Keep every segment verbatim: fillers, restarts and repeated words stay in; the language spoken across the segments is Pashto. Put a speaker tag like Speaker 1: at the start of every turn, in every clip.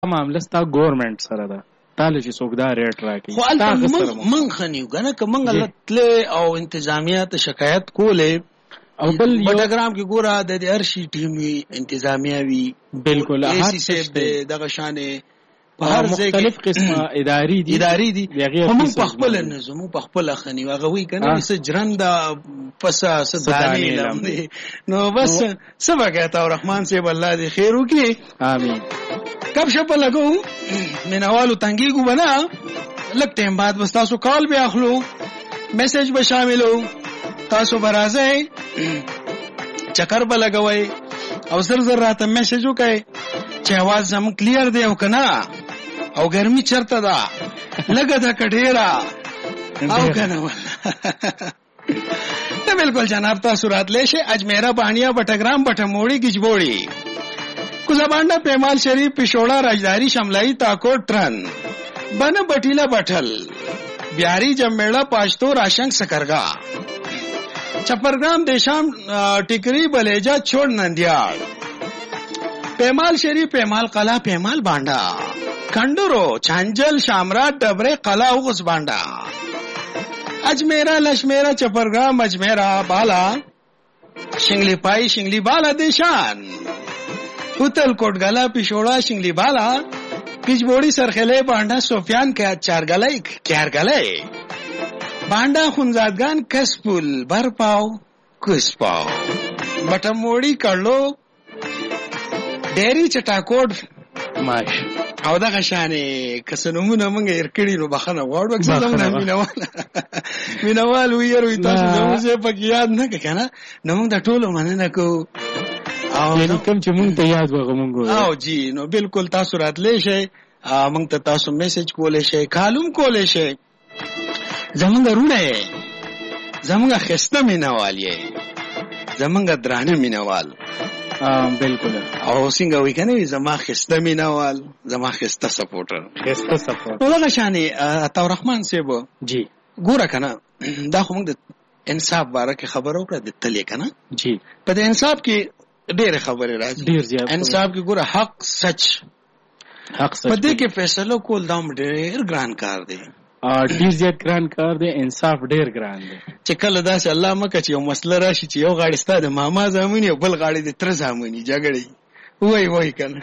Speaker 1: معامله ستا ګورنمنت سره ده تاله چې څوک دا ریټ راکړي
Speaker 2: خو البته من خنیو کنه که من غلطله او انتظامیه ته شکایت کولې
Speaker 1: او بل یو
Speaker 2: بټګرام کې ګوره د دې ارشي ټیم وی انتظامیه وی
Speaker 1: بالکل
Speaker 2: هر څه دغه شانې په هر ځای
Speaker 1: مختلف قسمه اداري دي
Speaker 2: اداري دي هم په خپل نظم په خپل خنی هغه وی کنه څه جرنده پسا صدانی لمدي نو بس سبا کہتا رحمان سے الله دې خیر وکړي
Speaker 1: امين
Speaker 2: کب شپ لګو مینوالو تنګیګو بنا لږ ټیم بعد بس تاسو کال به اخلو میسج به شاملو تاسو برازه چکر به لګوي او زر زر راته میسج وکړي چې आवाज زم کلیر دی او کنه او ګرمي چرته ده لګه دا کډیرا او کنه ته بالکل جناب تاسو راتلې شي اجمیرا بانیا بټګرام بټموړي گجبوړي کوزبانډا پیمال شریف پښوړا راجداری شملای تاکو ټرن بن بټیلا بټل بیاری جمیړه پاشتو راشنګ سکرګا چپرګرام دیشام ټیکری بلیجا چھوڑ نندیاړ پیمال شریف پیمال قلا پیمال بانډا کندورو چانجل شامرات ډبره قلا اوغس بانډا اجمیرا لشمیرا چپرګرام اجمیرا بالا شنگلی پای شنگلی بالا دیشان होटल कोटगाला पिशोड़ा शिंगली बाला किजबोड़ी सरखेले बांडा सोफियान के चार गलाई क्यार गलाई बांडा खुनजादगान कसपुल भर पाओ कुस पाओ बटमोड़ी करलो डेरी चटाकोट
Speaker 1: माश
Speaker 2: او دا غشانه کسنمونه مونږه ورکړي نو بخنه واړو اکسلم نه مینوال مینوال ویرو تاسو زموږه پکې یاد نه کنه نو موږ د ټولو مننه کو
Speaker 1: او یعنی کوم چې مونږ ته یاد وغه مونږ
Speaker 2: او جی نو بالکل تاسو راتلې شئ مونږ ته تاسو میسج کولې شئ کالم کولې شئ زمونږ رونه زمونږ خسته مینوال یې زمونږ درانه مینوال
Speaker 1: بالکل
Speaker 2: او څنګه وی کنه زما خسته مینوال زما خسته سپورټر
Speaker 1: خسته سپورټر
Speaker 2: نو دا شانې عطا الرحمن صاحب
Speaker 1: جی
Speaker 2: ګوره کنه دا خو موږ د انصاف باره کې خبر وکړه د تلې کنه
Speaker 1: جی
Speaker 2: په د انصاف کې ډېر خبرې راځي
Speaker 1: ډېر زیات
Speaker 2: انصاف کې ګوره حق سچ
Speaker 1: حق سچ
Speaker 2: په دې کې فیصله کول دا ډېر ګران کار دی
Speaker 1: ډېر زیات ګران کار دی انصاف ډېر ګران دی
Speaker 2: چې کله داسې الله مکه چې یو مسله راشي چې یو غاړي ستا د ماما زامني او بل غاړي د تر زامني جګړې وای وای کنه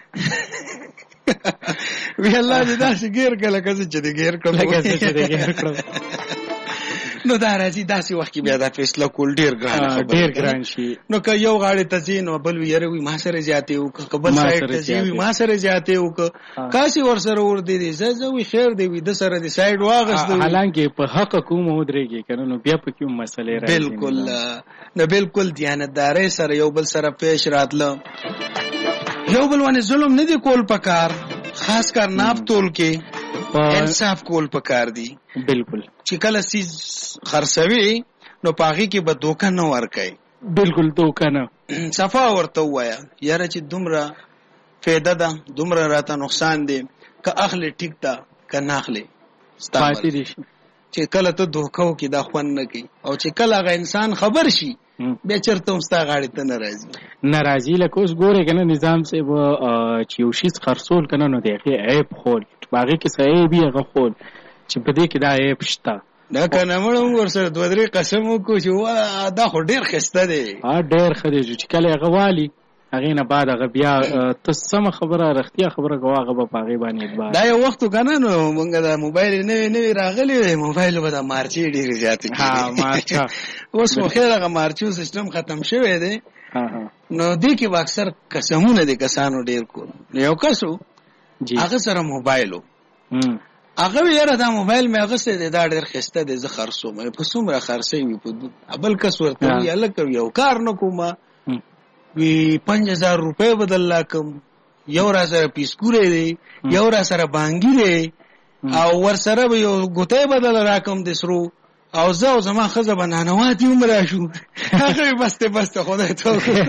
Speaker 2: وی الله دې داسې ګیر کله کزه چې دې ګیر کړو
Speaker 1: لکه چې دې ګیر کړو
Speaker 2: نو دا راځي داسې وخت کې بیا دا فیصله کول ډیر ګران خبره
Speaker 1: ډیر ګران شي
Speaker 2: نو که یو غاړي ته ځي نو بل ویره وي ما سره زیاتې او که بل سایډ ته ځي ما سره زیاتې او که کاسي ور سره ور دي زه زه وي خیر دی وي د سره دی سایډ واغست
Speaker 1: حالانکه په حق کوم ودرېږي کنه نو بیا په کوم مسلې راځي
Speaker 2: بالکل نو بالکل دیانتداري سره یو بل سره پیش راتله یو بل باندې ظلم نه دی کول پکار خاص کر ناپ تول کې انصاف کول پکار دی
Speaker 1: بالکل
Speaker 2: چې کله سیز خرڅوي نو پاغي کې به دوکه نه ورکای
Speaker 1: بالکل دوکه نه
Speaker 2: صفا ورته وایا یاره چې دومره فایده ده دومره راته نقصان دی که اخلي ټیک ده که نه اخلي
Speaker 1: پاتې دي
Speaker 2: چې کله ته دوکه وکي دا خوان نه کوي او چې کله هغه انسان خبر شي بیا چرته مستا غاړي ته ناراضي
Speaker 1: ناراضي لکه اوس ګوره کنه نظام سه و چې یو شی خرڅول کنه نو دی عیب خول باغی کې صحیح بیا غو خول چې په دې کې دا عیب شته
Speaker 2: دا کنه موږ ورسره دوه درې قسم وکړو چې وا دا خو ډیر خسته دی
Speaker 1: ها ډیر خدای چې کله غوالي هغه نه بعد هغه بیا تسمه خبره رختیا خبره غواغه په پاغي باندې اعتبار
Speaker 2: دا یو وخت کنه نو موږ دا موبایل نه نه راغلی موبایل به دا مارچي ډیر زیات
Speaker 1: ها مارچا
Speaker 2: اوس مو خیر هغه مارچو سیستم ختم شوی دی نو دې کې اکثر قسمونه دي کسانو ډیر کو یو کسو هغه سره موبایلو هغه یاره دا موبایل مې هغه سره دا ډېر خسته دی زه خرڅو مې په څومره خرڅې وي په بل کس ورته وی الک یو کار نه کوم وی پنځه هزار روپے بدل لاکم یو را سره پیسکورې دی یو را سره بانګي دی او ور سره یو ګوتې بدل راکم د سرو او زه او زما خزه بنانوات یې عمر شو هغه بسته بسته خدای ته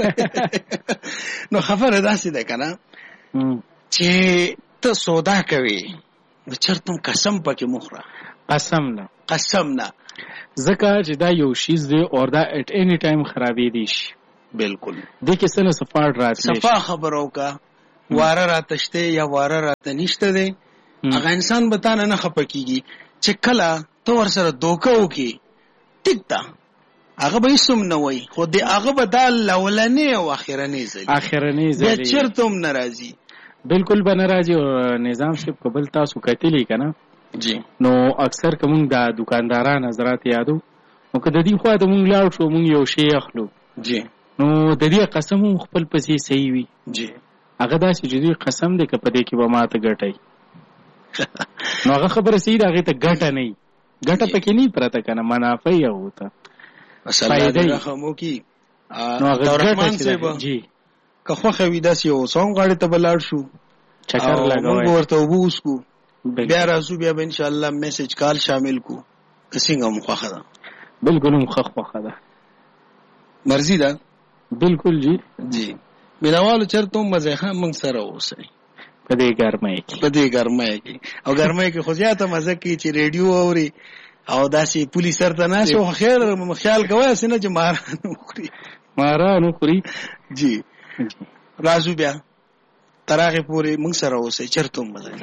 Speaker 2: نو خبره داسې ده کنه چې ته سودا کوي چرته قسم پکې مخره
Speaker 1: قسم نه
Speaker 2: قسم نه
Speaker 1: ځکه چې دا یو شیز دی او دا اټ اني ټایم خرابې دي شي
Speaker 2: بالکل
Speaker 1: د کې سره صفار راځي
Speaker 2: صفا خبرو کا واره راته شته یا واره راته نشته دی هغه انسان به تا نه نه خفه کېږي چې کله ته ورسره دوکه وکړې ټیک ده هغه به هېڅ هم نه وایي خو د هغه به دا لولنې او اخرنۍ ځلي
Speaker 1: اخرنۍ ځلي
Speaker 2: بیا چېرته هم نه راځي
Speaker 1: بالکل به نه راځي. او نظام صاحب که بل تاسو کتلي که نه
Speaker 2: جی
Speaker 1: نو اکثر که مونږ د دوکانداران حضرات یادو نو که د دې خوا ته مونږ لاړ شو مونږ یو شی اخلو
Speaker 2: جی
Speaker 1: نو د دې قسم هم خپل پسې صحیح وي
Speaker 2: جی
Speaker 1: هغه داسې چې دوی قسم دی که په دې کې به ماته ګټئ نو هغه خبره صحیح ده هغې ته ګټه نه وي ګټه پکې نه پرته که نه منافع یې هغو ته فایده یې
Speaker 2: رحم وکړي
Speaker 1: نو هغه
Speaker 2: عبدالرحمن صاحب
Speaker 1: جی
Speaker 2: که خوښه وي داسې یو څه هم غاړې ته به لاړ شو
Speaker 1: چکر لګوئ
Speaker 2: موږ ورته اوبه وڅښو بیا راځو بیا به انشاءالله میسج کال شامل کو که څنګه هم خوښه ده
Speaker 1: بالکل هم ښه خوښه ده
Speaker 2: مرضي ده
Speaker 1: بالکل جی
Speaker 2: جی مینوالو چېرته هم مزه ښه موږ سره اوسئ
Speaker 1: په دې ګرمۍ کې
Speaker 2: په دې ګرمۍ کې او ګرمۍ کې خو زیاته مزه کوي چې ریډیو اوري او داسې پولي سر ته ناست خو خیر خیال کوئ هسې نه چې ماران وخوري
Speaker 1: ماران وخوري
Speaker 2: جی راځو بیا تر هغې پورې موږ سره اوسئ چېرته هم مزه